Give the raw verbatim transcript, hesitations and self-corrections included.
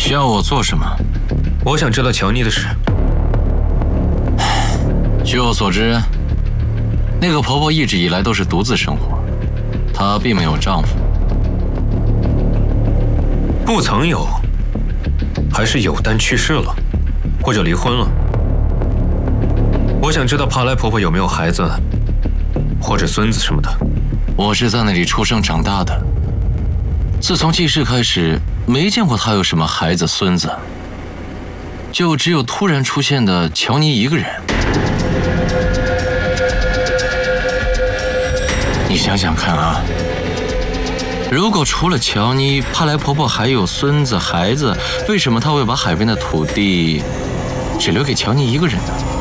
需要我做什么？ 我想知道乔妮的事。 据我所知，那个婆婆一直以来都是独自生活，她并没有丈夫。 不曾有，还是有但去世了，或者离婚了。我想知道帕莱婆婆有没有孩子，或者孙子什么的。 我是在那里出生长大的，自从记事开始，没见过她有什么孩子孙子，就只有突然出现的乔妮一个人。你想想看啊，如果除了乔妮，帕莱婆婆还有孙子孩子，为什么她会把海边的土地只留给乔妮一个人呢？